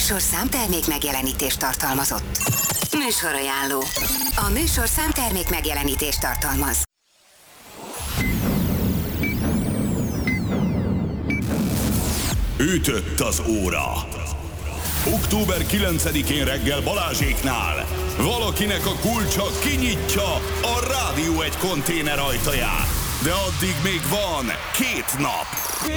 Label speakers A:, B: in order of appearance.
A: műsor számtermék megjelenítést tartalmazott. Műsorajánló. A műsor számtermék megjelenítést tartalmaz.
B: Ütött az óra. Október 9-én reggel Balázséknál valakinek a kulcsa kinyitja a Rádió 1 konténer ajtaját. De addig még van 2 nap.